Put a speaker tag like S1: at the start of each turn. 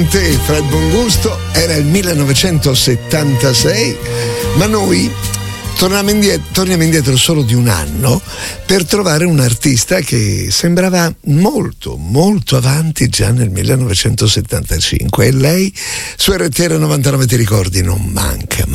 S1: Fred Bongusto, era il 1976, ma noi torniamo indietro solo di un anno per trovare un artista che sembrava molto molto avanti già nel 1975, e lei su RTL 99 ti ricordi non manca